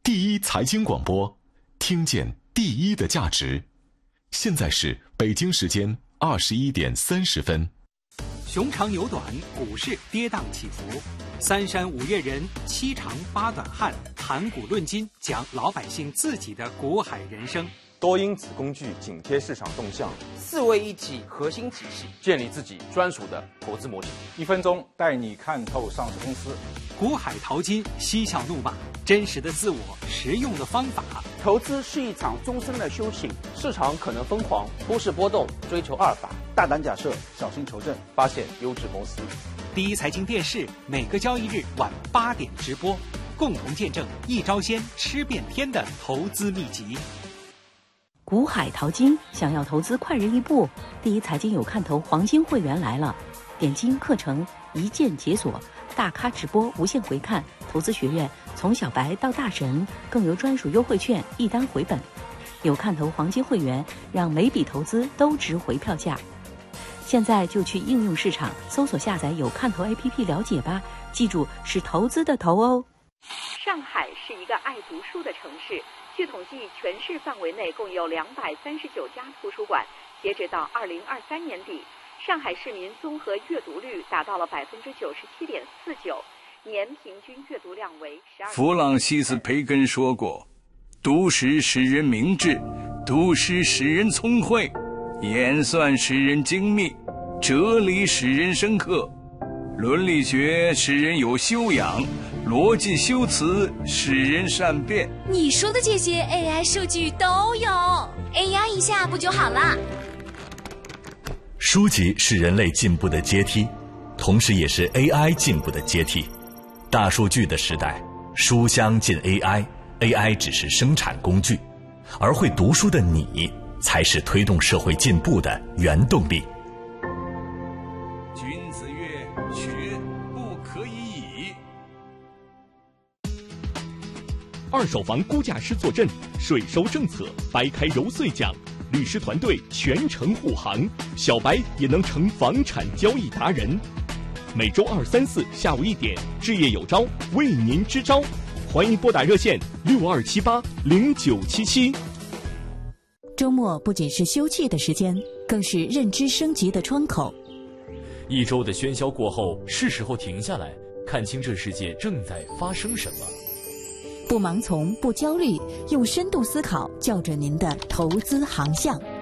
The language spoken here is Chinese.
第一财经广播，听见第一的价值。现在是北京时间21点30分。 熊长牛短，股市跌宕起伏。三山五岳人，七长八短汉，谈股论金，讲老百姓自己的股海人生。 多因子工具紧贴市场动向 ，4位一体核心体系， 建立自己专属的投资模型。 1分钟带你看透上市公司。 股海淘金，嬉笑怒骂，真实的自我，实用的方法。 投资是一场终身的修行， 市场可能疯狂，忽视波动，追求阿尔法， 大胆假设，小心求证， 发现优质公司。 第一财经电视每个交易日晚8点直播，共同见证一招鲜吃遍天的投资秘籍。 股海淘金，想要投资快人一步，第一财经有看头黄金会员来了，点金课程一键解锁，大咖直播无限回看，投资学院从小白到大神，更有专属优惠券一单回本。有看头黄金会员，让每笔投资都值回票价。现在就去应用市场搜索下载有看头 APP 了解吧，记住是投资的投哦。 上海是一个爱读书的城市，据统计，全市范围内共有239家图书馆。截止到2023年底，上海市民综合阅读率达到了97.49%，年平均阅读量为12。 弗朗西斯·培根说过：“读诗使人明智，读诗使人聪慧，演算使人精密，哲理使人深刻，伦理学使人有修养。”逻辑修辞使人善变。 你说的这些 AI 数据都有 ，AI 一下不就好了？ 书籍是人类进步的阶梯，同时也是 AI 进步的阶梯。大数据的时代，书香进 AI 只是生产工具，而会读书的你，才是推动社会进步的原动力。 君子曰：“学不可以已。” 二手房估价师坐镇，税收政策掰开揉碎讲，律师团队全程护航，小白也能成房产交易达人。每周2、3、4下午1点，置业有招为您支招，欢迎拨打热线62780977。 周末不仅是休憩的时间，更是认知升级的窗口。 一周的喧嚣过后，是时候停下来，看清这世界正在发生什么。 不盲从，不焦虑，用深度思考校准您的投资航向。